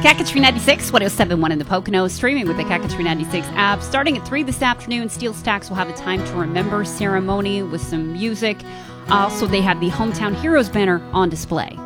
Cat 96, 107.1 in the Poconos, streaming with the Cat 96 app. Starting at 3 this afternoon, Steel Stacks will have a Time to Remember ceremony with some music. Also, they have the Hometown Heroes banner on display.